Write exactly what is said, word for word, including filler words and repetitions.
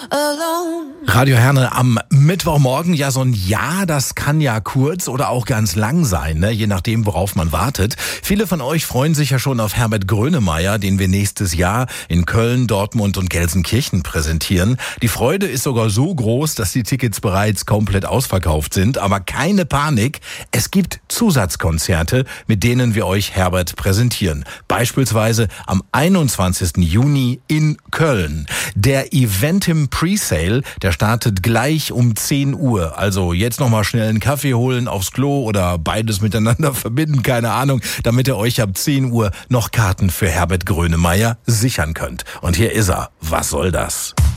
Radio Herne am Mittwochmorgen, ja, so ein Jahr, das kann ja kurz oder auch ganz lang sein, ne? Je nachdem, worauf man wartet. Viele von euch freuen sich ja schon auf Herbert Grönemeyer, den wir nächstes Jahr in Köln, Dortmund und Gelsenkirchen präsentieren. Die Freude ist sogar so groß, dass die Tickets bereits komplett ausverkauft sind. Aber keine Panik, es gibt Zusatzkonzerte, mit denen wir euch Herbert präsentieren. Beispielsweise am einundzwanzigsten Juni in Köln. Der Eventim Presale, der startet gleich um zehn Uhr. Also jetzt nochmal schnell einen Kaffee holen, aufs Klo oder beides miteinander verbinden, keine Ahnung, damit ihr euch ab zehn Uhr noch Karten für Herbert Grönemeyer sichern könnt. Und hier ist er. Was soll das?